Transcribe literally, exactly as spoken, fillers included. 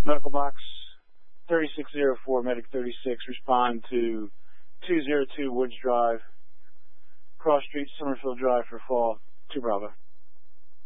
Medical box thirty-six oh four, medic thirty-six, respond to two oh two Woods Drive, Cross Street, Summerfield Drive for fall, two Bravo.